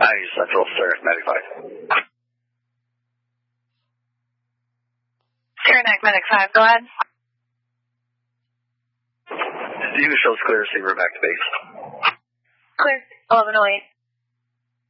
Central, Sirius 95. Sirius Medic 5, go ahead. You shows clear, receiver back to base. Clear, 1108.